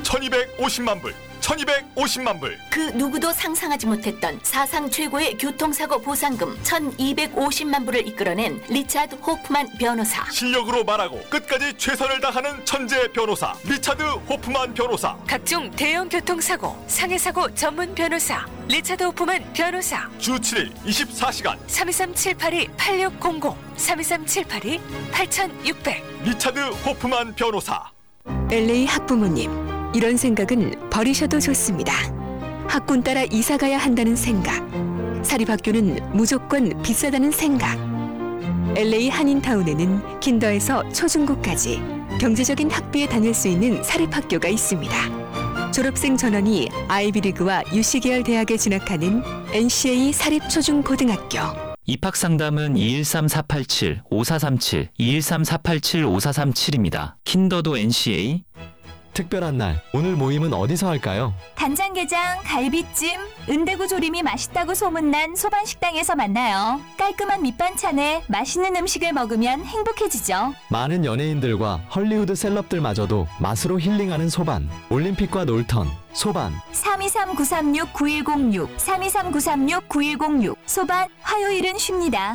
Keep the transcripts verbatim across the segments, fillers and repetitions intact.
천이백오십만 불, 천이백오십만 불. 그 누구도 상상하지 못했던 사상 최고의 교통사고 보상금 천이백오십만 불을 이끌어낸 리차드 호프만 변호사. 실력으로 말하고 끝까지 최선을 다하는 천재 변호사 리차드 호프만 변호사. 각종 대형 교통사고, 상해사고 전문 변호사 리차드 호프만 변호사. 주 칠 일 이십사 시간 삼이삼 칠팔이 팔육공공, 삼이삼 칠팔이 팔육공공. 리차드 호프만 변호사. 엘에이 학부모님, 이런 생각은 버리셔도 좋습니다. 학군 따라 이사가야 한다는 생각, 사립학교는 무조건 비싸다는 생각. 엘에이 한인타운에는 킨더에서 초중고까지 경제적인 학비에 다닐 수 있는 사립학교가 있습니다. 졸업생 전원이 아이비리그와 유씨 계열 대학에 진학하는 엔씨에이 사립초중고등학교. 입학상담은 이일삼 사팔칠 오사삼칠, 이일삼 사팔칠 오사삼칠입니다. 킨더도 엔씨에이. 특별한 날, 오늘 모임은 어디서 할까요? 간장게장, 갈비찜, 은대구 조림이 맛있다고 소문난 소반식당에서 만나요. 깔끔한 밑반찬에 맛있는 음식을 먹으면 행복해지죠. 많은 연예인들과 헐리우드 셀럽들마저도 맛으로 힐링하는 소반. 올림픽과 놀턴, 소반. 삼이삼 구삼육 구일공육, 삼이삼 구삼육 구일공육. 소반, 화요일은 쉽니다.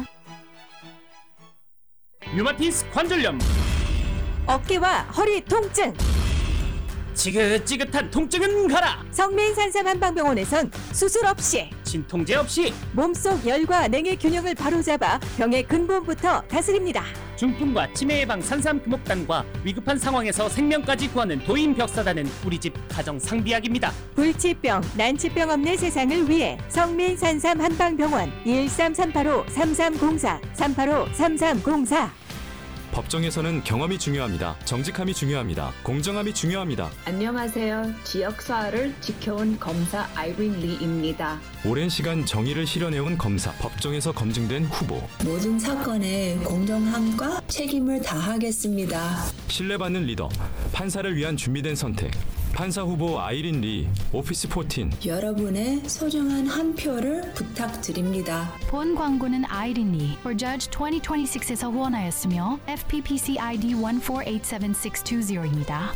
류마티스 관절염, 어깨와 허리 통증, 지긋지긋한 통증은 가라. 성민산삼 한방병원에선 수술 없이, 진통제 없이 몸속 열과 냉의 균형을 바로잡아 병의 근본부터 다스립니다. 중풍과 치매 예방 산삼 금옥단과 위급한 상황에서 생명까지 구하는 도인벽사단은 우리 집 가정 상비약입니다. 불치병, 난치병 없는 세상을 위해 성민산삼 한방병원 일삼 삼팔오 삼삼공사, 삼팔오 삼삼공사. 법정에서는 경험이 중요합니다. 정직함이 중요합니다. 공정함이 중요합니다. 안녕하세요. 지역사회를 지켜온 검사 아이린 리입니다. 오랜 시간 정의를 실현해온 검사, 법정에서 검증된 후보. 모든 사건에 공정함과 책임을 다하겠습니다. 신뢰받는 리더, 판사를 위한 준비된 선택. 판사 후보 아이린 리, 오피스 사십사. 여러분의 소중한 한 표를 부탁드립니다. 본 광고는 아이린 리 for Judge 이천이십육에서 후원하였으며 에프피피씨 아이디 일 사 팔 팔 칠 육 육입니다.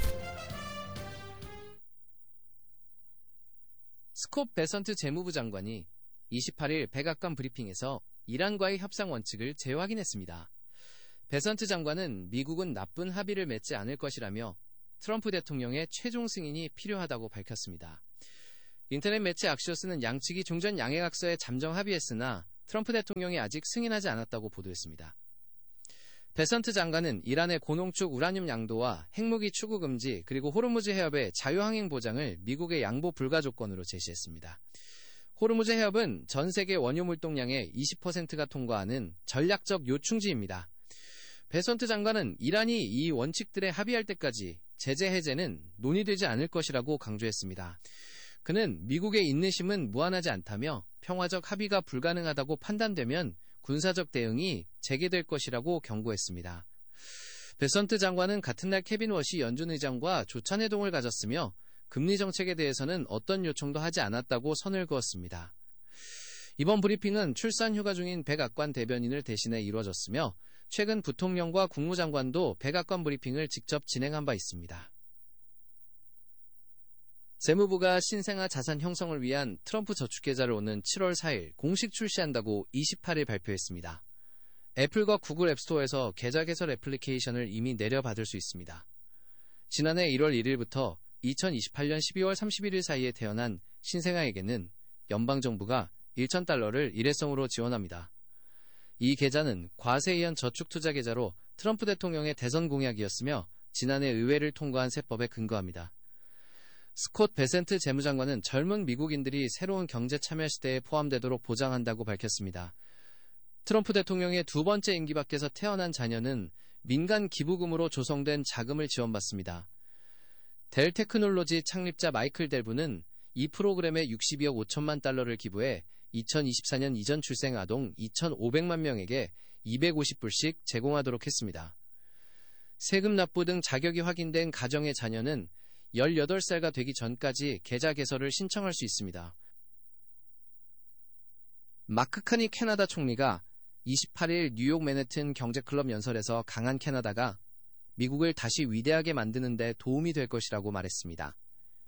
스콧 베선트 재무부 장관이 이십팔 일 백악관 브리핑에서 이란과의 협상 원칙을 재확인했습니다. 베선트 장관은 미국은 나쁜 합의를 맺지 않을 것이라며 트럼프 대통령의 최종 승인이 필요하다고 밝혔습니다. 인터넷 매체 악시오스는 양측이 종전 양해각서에 잠정 합의했으나 트럼프 대통령이 아직 승인하지 않았다고 보도했습니다. 베선트 장관은 이란의 고농축 우라늄 양도와 핵무기 추구 금지 그리고 호르무즈 해협의 자유항행 보장을 미국의 양보 불가 조건으로 제시했습니다. 호르무즈 해협은 전 세계 원유 물동량의 이십 퍼센트가 통과하는 전략적 요충지입니다. 베선트 장관은 이란이 이 원칙들에 합의할 때까지 제재 해제는 논의되지 않을 것이라고 강조했습니다. 그는 미국의 인내심은 무한하지 않다며 평화적 합의가 불가능하다고 판단되면 군사적 대응이 재개될 것이라고 경고했습니다. 베선트 장관은 같은 날 케빈 워시 연준 의장과 조찬회동을 가졌으며 금리 정책에 대해서는 어떤 요청도 하지 않았다고 선을 그었습니다. 이번 브리핑은 출산 휴가 중인 백악관 대변인을 대신해 이루어졌으며 최근 부통령과 국무장관도 백악관 브리핑을 직접 진행한 바 있습니다. 재무부가 신생아 자산 형성을 위한 트럼프 저축계좌를 오는 칠월 사일 공식 출시한다고 이십팔 일 발표했습니다. 애플과 구글 앱스토어에서 계좌 개설 애플리케이션을 이미 내려받을 수 있습니다. 지난해 일월 일일부터 이천이십팔 년 십이월 삼십일일 사이에 태어난 신생아에게는 연방정부가 천 달러를 일회성으로 지원합니다. 이 계좌는 과세이한 저축투자계좌로 트럼프 대통령의 대선 공약이었으며 지난해 의회를 통과한 세법에 근거합니다. 스콧 베센트 재무장관은 젊은 미국인들이 새로운 경제 참여 시대에 포함되도록 보장한다고 밝혔습니다. 트럼프 대통령의 두 번째 임기 밖에서 태어난 자녀는 민간 기부금으로 조성된 자금을 지원받습니다. 델 테크놀로지 창립자 마이클 델브는 이 프로그램에 육십이억 오천만 달러를 기부해 이천이십사 년 이전 출생 아동 이천오백만 명에게 이백오십 불씩 제공하도록 했습니다. 세금 납부 등 자격이 확인된 가정의 자녀는 열여덟 살가 되기 전까지 계좌 개설을 신청할 수 있습니다. 마크 카니 캐나다 총리가 이십팔 일 뉴욕 맨해튼 경제클럽 연설에서 강한 캐나다가 미국을 다시 위대하게 만드는 데 도움이 될 것이라고 말했습니다.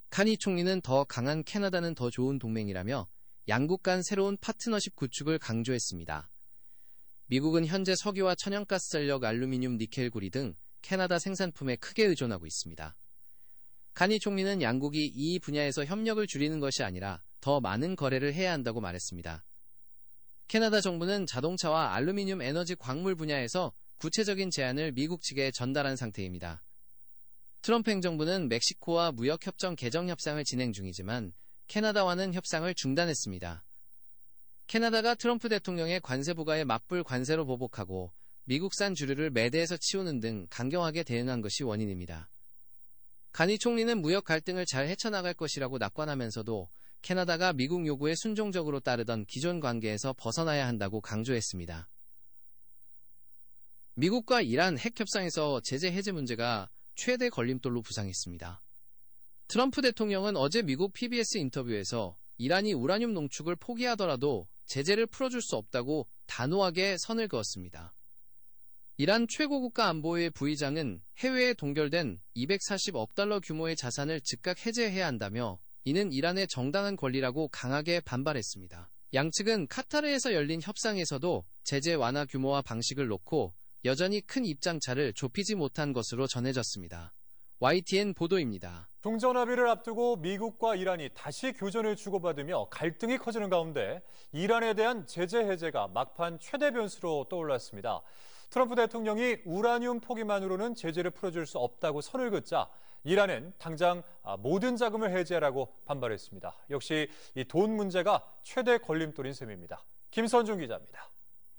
카니 총리는 더 강한 캐나다는 더 좋은 동맹이라며 양국 간 새로운 파트너십 구축을 강조했습니다. 미국은 현재 석유와 천연가스 전력, 알루미늄, 니켈, 구리 등 캐나다 생산품에 크게 의존하고 있습니다. 카니 총리는 양국이 이 분야에서 협력을 줄이는 것이 아니라 더 많은 거래를 해야 한다고 말했습니다. 캐나다 정부는 자동차와 알루미늄 에너지 광물 분야에서 구체적인 제안을 미국 측에 전달한 상태입니다. 트럼프 행정부는 멕시코와 무역협정 개정 협상을 진행 중이지만 캐나다와는 협상을 중단했습니다. 캐나다가 트럼프 대통령의 관세 부과에 맞불 관세로 보복하고 미국산 주류를 매대에서 치우는 등 강경하게 대응한 것이 원인입니다. 카니 총리는 무역 갈등을 잘 헤쳐나갈 것이라고 낙관하면서도 캐나다가 미국 요구에 순종적으로 따르던 기존 관계에서 벗어나야 한다고 강조했습니다. 미국과 이란 핵 협상에서 제재 해제 문제가 최대 걸림돌로 부상했습니다. 트럼프 대통령은 어제 미국 피비에스 인터뷰에서 이란이 우라늄 농축을 포기하더라도 제재를 풀어줄 수 없다고 단호하게 선을 그었습니다. 이란 최고국가안보회 부의장은 해외에 동결된 이백사십억 달러 규모의 자산을 즉각 해제해야 한다며 이는 이란의 정당한 권리라고 강하게 반발했습니다. 양측은 카타르에서 열린 협상에서도 제재 완화 규모와 방식을 놓고 여전히 큰 입장차를 좁히지 못한 것으로 전해졌습니다. 와이티엔 보도입니다. 종전합의를 앞두고 미국과 이란이 다시 교전을 주고받으며 갈등이 커지는 가운데 이란에 대한 제재 해제가 막판 최대 변수로 떠올랐습니다. 트럼프 대통령이 우라늄 포기만으로는 제재를 풀어줄 수 없다고 선을 긋자 이란은 당장 모든 자금을 해제하라고 반발했습니다. 역시 이 돈 문제가 최대 걸림돌인 셈입니다. 김선중 기자입니다.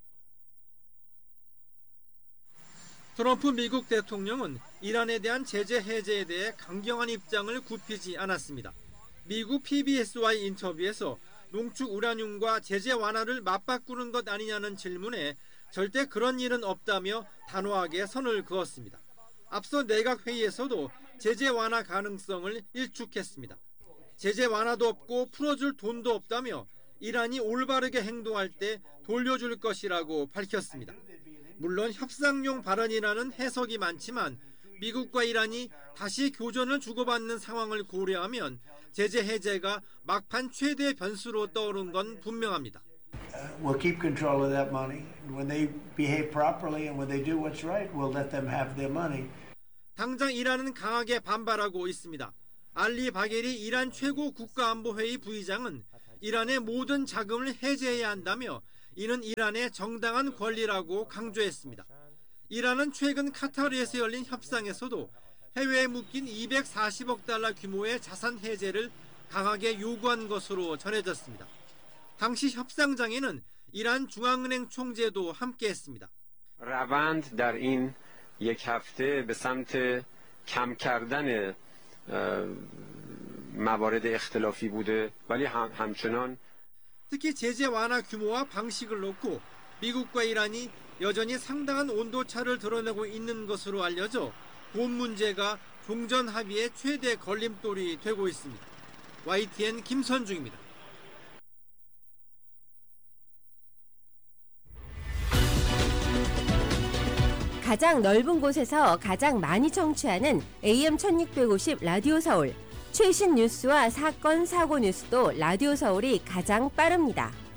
트럼프 미국 대통령은 이란에 대한 제재 해제에 대해 강경한 입장을 굽히지 않았습니다. 미국 피비에스와의 인터뷰에서 농축 우라늄과 제재 완화를 맞바꾸는 것 아니냐는 질문에 절대 그런 일은 없다며 단호하게 선을 그었습니다. 앞서 내각 회의에서도 제재 완화 가능성을 일축했습니다. 제재 완화도 없고 풀어줄 돈도 없다며 이란이 올바르게 행동할 때 돌려줄 것이라고 밝혔습니다. 물론 협상용 발언이라는 해석이 많지만 미국과 이란이 다시 교전을 주고받는 상황을 고려하면 제재 해제가 막판 최대 변수로 떠오른 건 분명합니다. We'll keep control of that money. When they behave properly and when they do what's right, we'll let them have their money. 당장 이란은 강하게 반발하고 있습니다. 알리 바게리 이란 최고 국가안보회의 부의장은 이란의 모든 자금을 해제해야 한다며 이는 이란의 정당한 권리라고 강조했습니다. 이란은 최근 카타르에서 열린 협상에서도 해외에 묶인 이백사십억 달러 규모의 자산 해제를 강하게 요구한 것으로 전해졌습니다. 당시 협상장에는 이란 중앙은행 총재도 함께했습니다. روند در این یک هفته به سمت کم کردن موارد اختلافی بوده ولی همچنان 특히 제재 완화 규모와 방식을 놓고 미국과 이란이 여전히 상당한 온도차를 드러내고 있는 것으로 알려져 돈 문제가 종전 합의의 최대 걸림돌이 되고 있습니다. 와이티엔 김선중입니다. 가장 넓은 곳에서 가장 많이 청취하는 에이엠 천육백오십 라디오 서울. 최신 뉴스와 사건, 사고 뉴스도 라디오 서울이 가장 빠릅니다.